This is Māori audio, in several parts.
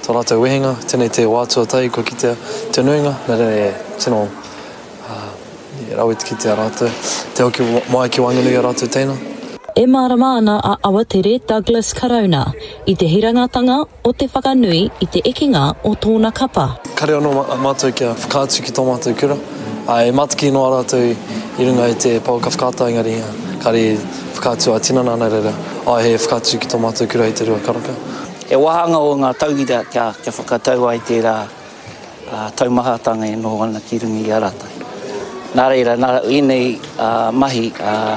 tō rātou wehenga, tēnei te wātua tai ko ki te nuinga, nā re tino rawe ki te rātou, te hoki mai ki wanganui a rātou teina. E marama ana a awatere Douglas Karauna i te hirangatanga o te whakanui i te ekinga o tōna kapa. Kare anō mātou kia whakaatu ki tō mātou kura. E mataki no rātou i runga i te pauka whakaata engari, kare whakaatu a tinana ana reira. He whakaatu ki tō mātou kura i te rua karaka. E wahanga o ngā tauira kia whakatau ai te rā taumahatanga e no ana ki rungi i a rātou. Nā reira, inei mahi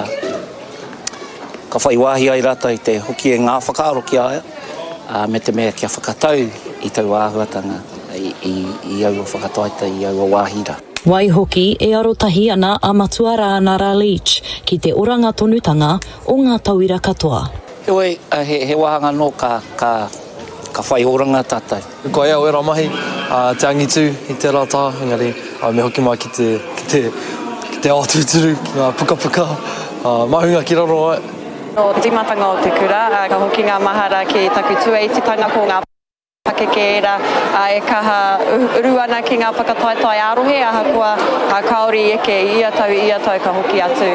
ka whai wāhi ai rata i te hoki e ngā whakaaro ki aia, me te mea kia whakatau i tau āhuatanga i au o whakataita i au o wāhira. Waihoki e arotahi ana a Matuara Nara Leach ki te oranga tonutanga o ngā tauira katoa. He wahanga no ka whai oranga tātai. Ko ea oera mahi, te angitu i te rata, engari me hoki mai ki te ātuturu, ki ngā pukapuka, mahunga ki raro ai. No timatanga o te kura, ka hoki ngā mahara ki taku tueititanga ko ngā pakekeera, e kaha uruana ki ngā whakataetai arohe, ahakoa kaori eke ia tau ka hoki atu.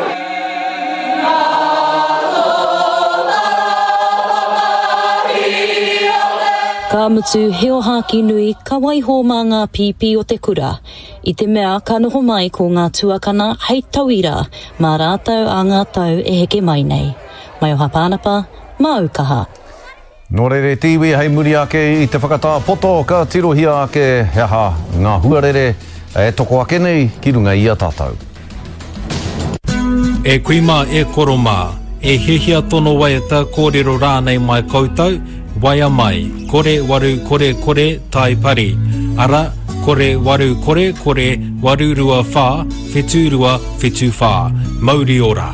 Ka mutu heo haki nui ka waiho mā ngā pipi o te kura. I te mea ka noho mai ko ngā tuakana hei tauira mā rātau a ngā tau e heke mai nei. Mai o hapānapa, maukaha. Nō rere tiwi hei muri ake i te whakatā poto ka tirohia ake heha ngā huarere e toko ake nei ki runga i a tātou. E kuima e koroma, e hehia tono waiata kōrero rānei mai koutou, waia mai, kore waru kore tai pari. Ara, kore waru kore waru rua whā, whetu rua whetu whā. Mauri ora.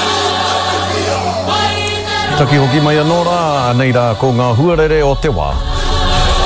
Taki hoki mai anō rā, nei rā ko ngā huarere o te wā.